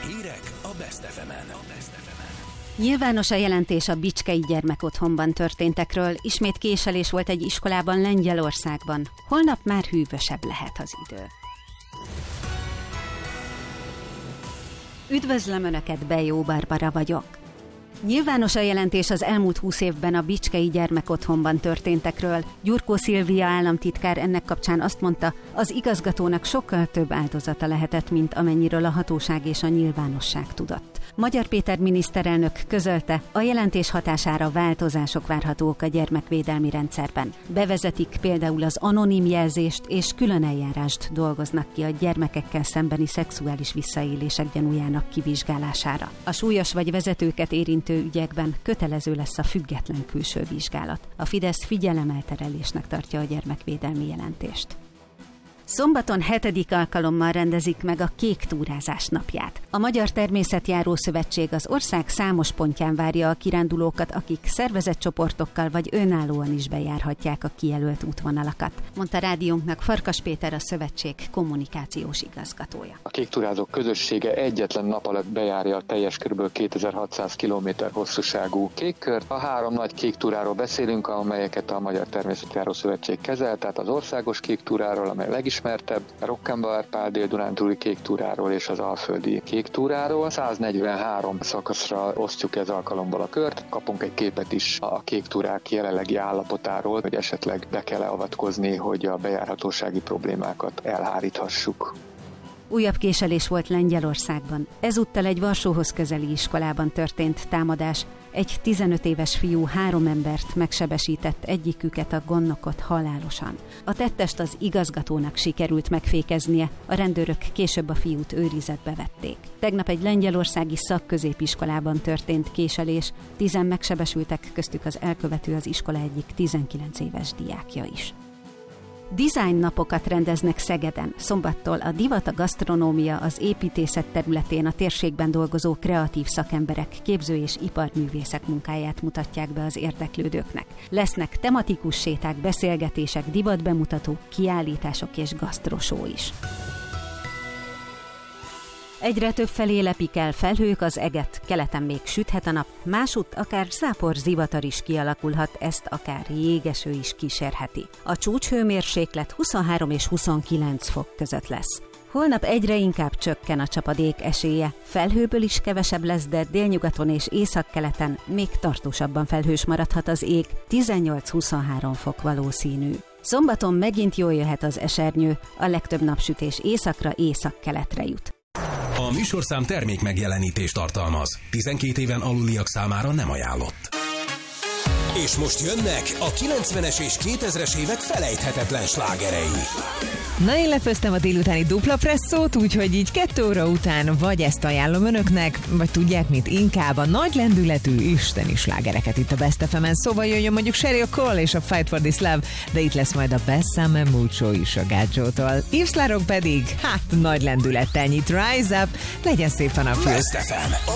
Hírek a Best FM-en. Nyilvános a jelentés a bicskei gyermekotthonban történtekről. Ismét késelés volt egy iskolában Lengyelországban. Holnap már hűvösebb lehet az idő. Üdvözlöm Önöket, Bejó Barbara vagyok. Nyilvános a jelentés az elmúlt 20 évben a bicskei gyermekotthonban történtekről. Gyurkó Szilvia államtitkár ennek kapcsán azt mondta, az igazgatónak sokkal több áldozata lehetett, mint amennyiről a hatóság és a nyilvánosság tudott. Magyar Péter miniszterelnök közölte, a jelentés hatására változások várhatók a gyermekvédelmi rendszerben. Bevezetik például az anonim jelzést és külön eljárást dolgoznak ki a gyermekekkel szembeni szexuális visszaélések gyanújának kivizsgálására. A súlyos vagy vezetőket érintő ügyekben kötelező lesz a független külső vizsgálat. A Fidesz figyelemelterelésnek tartja a gyermekvédelmi jelentést. Szombaton 7. alkalommal rendezik meg a Kék túrázás napját. A Magyar Természetjáró Szövetség az ország számos pontján várja a kirándulókat, akik szervezett csoportokkal vagy önállóan is bejárhatják a kijelölt útvonalakat, mondta rádiónknak Farkas Péter, a szövetség kommunikációs igazgatója. A Kék túrázók közössége egyetlen nap alatt bejárja a teljes kb. 2600 km hosszúságú kékkört. A 3 nagy kék túráról beszélünk, amelyeket a Magyar Természetjáró Szövetség kezel, tehát az országos kék túráról, amely legismertebb, a Rockenbauer-Pál Dél-Dunántúli kék túráról és az Alföldi kék túráról. 143 szakaszra osztjuk ez alkalommal a kört. Kapunk egy képet is a kék túrák jelenlegi állapotáról, hogy esetleg be kell avatkozni, hogy a bejárhatósági problémákat elháríthassuk. Újabb késelés volt Lengyelországban. Ezúttal egy Varsóhoz közeli iskolában történt támadás. Egy 15 éves fiú 3 embert megsebesített, egyiküket, a gondnokot halálosan. A tettest az igazgatónak sikerült megfékeznie, a rendőrök később a fiút őrizetbe vették. Tegnap egy lengyelországi szakközépiskolában történt késelés, 10 megsebesültek, köztük az elkövető az iskola egyik 19 éves diákja is. Design napokat rendeznek Szegeden. Szombattól a divat, a gasztronómia, az építészet területén a térségben dolgozó kreatív szakemberek, képző- és iparművészek munkáját mutatják be az érdeklődőknek. Lesznek tematikus séták, beszélgetések, divatbemutatók, kiállítások és gasztrosó is. Egyre több felé lepik el felhők az eget, keleten még süthet a nap, másutt akár zápor-zivatar is kialakulhat, ezt akár jégeső is kísérheti. A csúcshőmérséklet 23 és 29 fok között lesz. Holnap egyre inkább csökken a csapadék esélye, felhőből is kevesebb lesz, de délnyugaton és északkeleten még tartósabban felhős maradhat az ég, 18-23 fok valószínű. Szombaton megint jól jöhet az esernyő, a legtöbb napsütés északra, észak-keletre jut. A műsorszám termék megjelenítést tartalmaz. 12 éven aluliak számára nem ajánlott. És most jönnek a 90-es és 2000-es évek felejthetetlen slágerei. Na, én lefőztem a délutáni dupla presszót, úgyhogy így 2 óra után vagy ezt ajánlom önöknek, vagy tudják mit, inkább a nagy lendületű isteni slágereket itt a Best FM-en. Szóval jöjjön mondjuk Sheryl Cole és a Fight for this Love, de itt lesz majd a Bessame Mucho is a Gadzsótól. Yves Larock pedig, nagy lendülettel nyit Rise Up, legyen szép a napjuk. Best FM, a